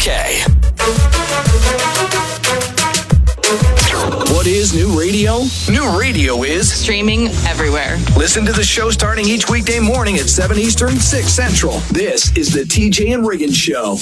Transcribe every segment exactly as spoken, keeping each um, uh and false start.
K. What is new radio? New radio is streaming everywhere. Listen to the show starting each weekday morning at seven Eastern, six Central. This is the T J and Riggins Show.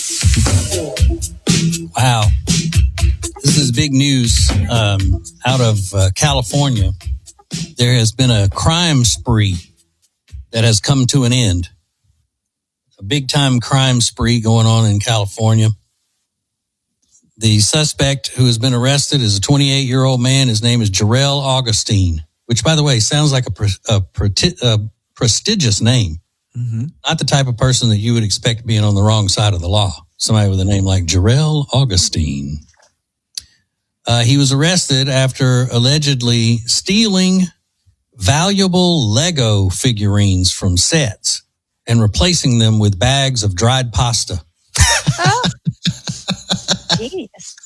Wow. This is big news um, out of uh, California. There has been a crime spree that has come to an end. A big-time crime spree going on in California. The suspect who has been arrested is a twenty-eight-year-old man. His name is Jarrell Augustine, which, by the way, sounds like a, pre- a, pre- a prestigious name. Mm-hmm. Not the type of person that you would expect being on the wrong side of the law. Somebody with a name like Jarrell Augustine. Uh, he was arrested after allegedly stealing valuable Lego figurines from sets and replacing them with bags of dried pasta. Oh. Genius.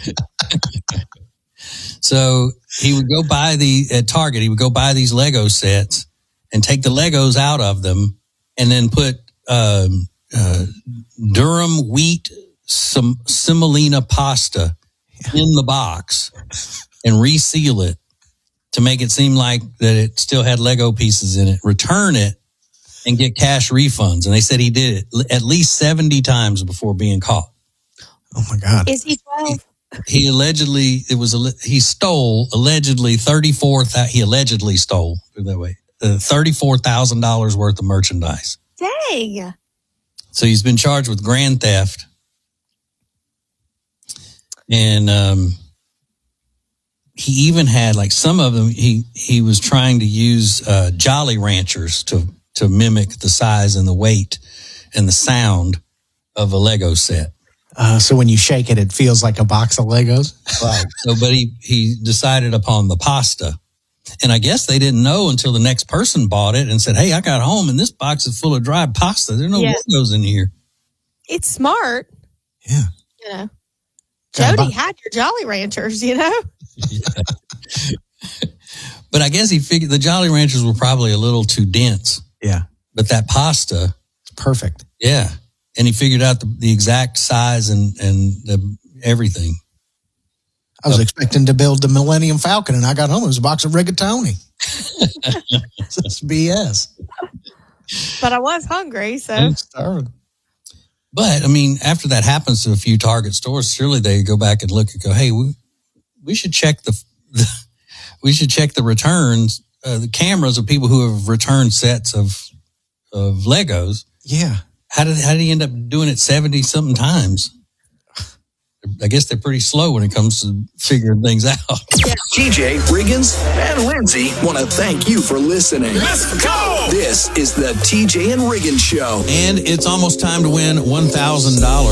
So he would go buy the, at Target, he would go buy these Lego sets and take the Legos out of them and then put um, uh, Durham wheat sem- semolina pasta in the box and reseal it to make it seem like that it still had Lego pieces in it, return it, and get cash refunds. And they said he did it at least seventy times before being caught. Oh my God. Is he twelve? He allegedly, it was, he stole allegedly thirty-four, he allegedly stole, put it that way, uh, thirty-four thousand dollars worth of merchandise. Dang. So he's been charged with grand theft. And, um, he even had like some of them, he, he was trying to use, uh, Jolly Ranchers to, to mimic the size and the weight and the sound of a Lego set. Uh, so when you shake it, it feels like a box of Legos. Right. So, but he, he decided upon the pasta. And I guess they didn't know until the next person bought it and said, hey, I got home and this box is full of dried pasta. There's no Yeah. Legos in here. It's smart. Yeah. You know, Gotta Jody buy- had your Jolly Ranchers, you know? Yeah. But I guess he figured the Jolly Ranchers were probably a little too dense. Yeah. But that pasta, It's perfect. yeah. And he figured out the, the exact size and, and the, everything. I was expecting to build the Millennium Falcon, and I got home. It was a box of rigatoni. That's B S. But I was hungry, so. I'm starving. But, I mean, after that happens to a few Target stores, surely they go back and look and go, hey, we, we should check the, the we should check the returns, uh, the cameras of people who have returned sets of of Legos. Yeah. How did how did he end up doing it seventy something times? I guess they're pretty slow when it comes to figuring things out. Yeah. T J, Riggins, and Lindsay want to thank you for listening. Let's go! This is the T J and Riggins Show. And it's almost time to win one thousand dollars.